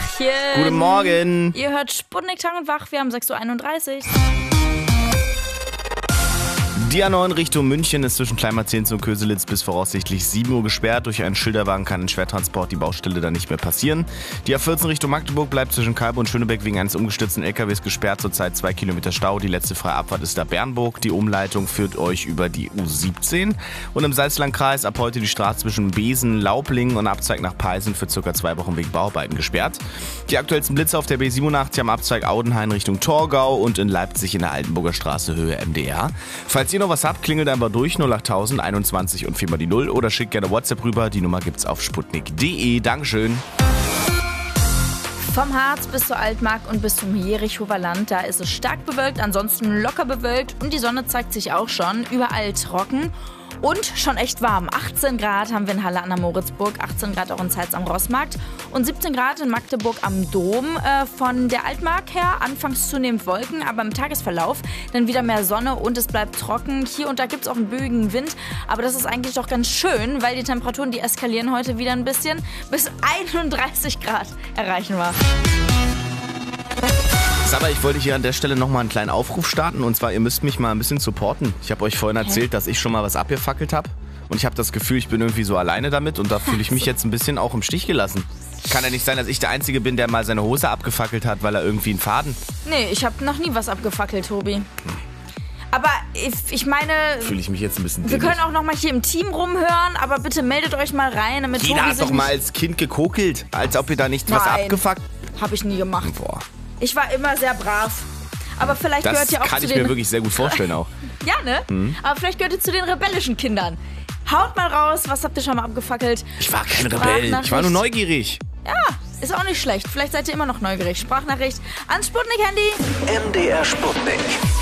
Tachchen. Guten Morgen. Ihr hört Sputnik Tag und Wach, wir haben 6.31 Uhr. Die A9 Richtung München ist zwischen Kleinmarzehns und Köselitz bis voraussichtlich 7 Uhr gesperrt. Durch einen Schilderwagen kann ein Schwertransport die Baustelle dann nicht mehr passieren. Die A14 Richtung Magdeburg bleibt zwischen Kalbe und Schönebeck wegen eines umgestürzten LKWs gesperrt. Zurzeit 2 Kilometer Stau. Die letzte freie Abfahrt ist da Bernburg. Die Umleitung führt euch über die U17. Und im Salzlandkreis ab heute die Straße zwischen Besen, Laublingen und Abzweig nach Peisen für ca. 2 Wochen wegen Bauarbeiten gesperrt. Die aktuellsten Blitze auf der B87 am Abzweig Audenhain Richtung Torgau und in Leipzig in der Altenburger Straße Höhe MDR. Falls ihr noch was habt, klingelt einfach durch 08000 21 und 4 mal die 0 oder schickt gerne WhatsApp rüber. Die Nummer gibt's auf sputnik.de. Dankeschön. Vom Harz bis zur Altmark und bis zum Jerichower Land, da ist es stark bewölkt, ansonsten locker bewölkt und die Sonne zeigt sich auch schon. Überall trocken und schon echt warm. 18 Grad haben wir in Halle an der Moritzburg, 18 Grad auch in Zeitz am Rossmarkt und 17 Grad in Magdeburg am Dom. Von der Altmark her anfangs zunehmend Wolken, aber im Tagesverlauf dann wieder mehr Sonne und es bleibt trocken. Hier und da gibt es auch einen böigen Wind, aber das ist eigentlich doch ganz schön, weil die Temperaturen, die eskalieren heute wieder ein bisschen. Bis 31 Grad erreichen wir. Aber ich wollte hier an der Stelle nochmal einen kleinen Aufruf starten. Und zwar, ihr müsst mich mal ein bisschen supporten. Ich habe euch vorhin erzählt, dass ich schon mal was abgefackelt habe. Und ich habe das Gefühl, ich bin irgendwie so alleine damit. Und da fühle ich mich jetzt ein bisschen auch im Stich gelassen. Kann ja nicht sein, dass ich der Einzige bin, der mal seine Hose abgefackelt hat, weil er irgendwie einen Faden... Nee, ich habe noch nie was abgefackelt, Tobi. Aber ich meine... Fühle ich mich jetzt ein bisschen Wir dämlich. können auch noch mal hier im Team rumhören, aber bitte meldet euch mal rein, damit Jeder Tobi hat sich doch mal als Kind gekokelt, als ob ihr da nicht was Nein. abgefuckt... Habe ich nie gemacht. Boah. Ich war immer sehr brav. Aber vielleicht Das gehört ihr auch kann zu ich den... mir wirklich sehr gut vorstellen auch. Ja, ne? Aber vielleicht gehört ihr zu den rebellischen Kindern. Haut mal raus, was habt ihr schon mal abgefackelt? Ich war kein Rebell, ich war nur neugierig. Ja, ist auch nicht schlecht. Vielleicht seid ihr immer noch neugierig. Sprachnachricht ans Sputnik-Handy. MDR Sputnik.